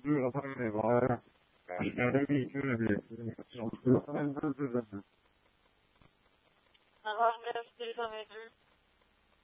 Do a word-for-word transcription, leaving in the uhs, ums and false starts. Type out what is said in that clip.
がされれば、左に来るで、その、その、その、その、その、その、